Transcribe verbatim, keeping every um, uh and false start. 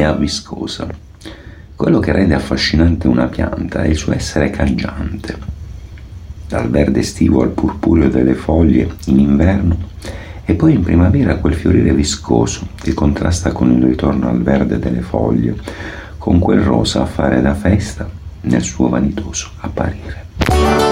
idea viscosa. Quello che rende affascinante una pianta è il suo essere cangiante. Dal verde estivo al purpureo delle foglie in inverno e poi in primavera quel fiorire viscoso che contrasta con il ritorno al verde delle foglie, con quel rosa a fare da festa nel suo vanitoso apparire.